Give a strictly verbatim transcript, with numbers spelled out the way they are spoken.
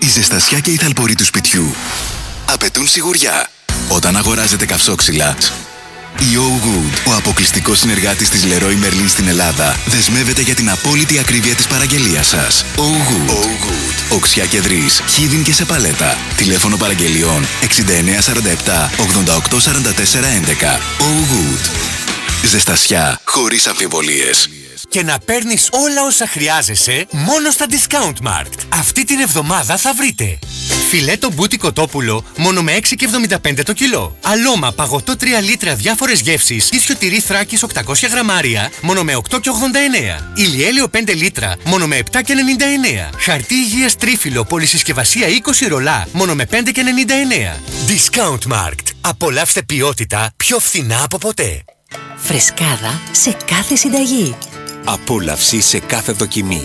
Η ζεστασιά και η θαλπορή του σπιτιού απαιτούν σιγουριά. Όταν αγοράζετε καυσόξυλα, η Oh Good, ο αποκλειστικός συνεργάτης της Leroy Merlin στην Ελλάδα, δεσμεύεται για την απόλυτη ακρίβεια της παραγγελίας σας. Oh Good. Oh Good. Οξιά κεδρής, χίδιν και σε παλέτα. Τηλέφωνο παραγγελιών εξήντα εννέα σαράντα επτά ογδόντα οκτώ σαράντα τέσσερα έντεκα. Oh Good. Ζεστασιά χωρίς αμφιβολίες. Και να παίρνεις όλα όσα χρειάζεσαι μόνο στα Discount Mart. Αυτή την εβδομάδα θα βρείτε φιλέτο μπούτι κοτόπουλο μόνο με έξι και εβδομήντα πέντε το κιλό. Αλώμα παγωτό τρία λίτρα διάφορες γεύσεις. Ίσιο τυρί Θράκης οκτακόσια γραμμάρια μόνο με οκτώ και ογδόντα εννέα. Ηλιέλαιο πέντε λίτρα μόνο με επτά και ενενήντα εννέα. Χαρτί υγείας τρίφυλλο πολυσυσκευασία είκοσι ρολά μόνο με πέντε και ενενήντα εννέα. Discount Mart. Απολαύστε ποιότητα πιο φθηνά από ποτέ. Φρεσκάδα σε κάθε συνταγή. Απόλαυση σε κάθε δοκιμή.